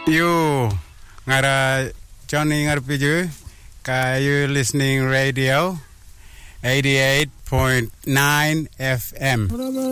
You ngara Johnny ngarpiju you listening radio 88.9 FM.